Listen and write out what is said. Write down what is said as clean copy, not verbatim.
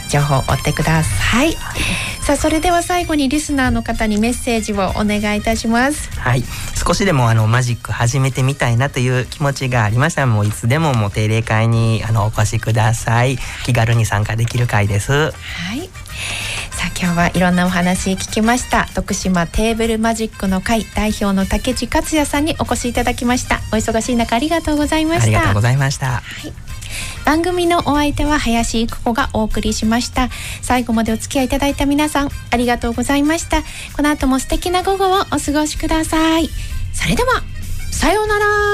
情報を追ってください。さあ、それでは最後にリスナーの方にメッセージをお願いいたします。 はい、少しでもマジック始めてみたいなという気持ちがありましたら、もういつでも定例会にお越しください。気軽に参加できる会です。 はい。さあ、今日はいろんなお話聞きました。徳島テーブルマジックの会代表の竹地克也さんにお越しいただきました。お忙しい中ありがとうございました。 ありがとうございました。 はい、番組のお相手は林育子がお送りしました。最後までお付き合いいただいた皆さんありがとうございました。この後も素敵な午後をお過ごしください。それではさようなら。